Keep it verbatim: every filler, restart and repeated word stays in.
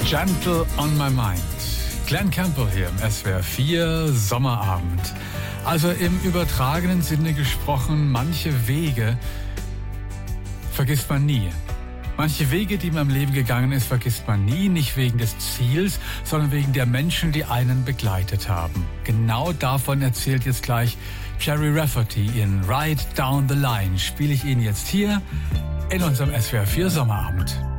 Gentle on my mind. Glenn Campbell hier im S W R vier Sommerabend. Also im übertragenen Sinne gesprochen, manche Wege vergisst man nie. Manche Wege, die man im Leben gegangen ist, vergisst man nie. Nicht wegen des Ziels, sondern wegen der Menschen, die einen begleitet haben. Genau davon erzählt jetzt gleich Gerry Rafferty in Ride Down the Line. Spiele ich Ihnen jetzt hier in unserem S W R vier Sommerabend.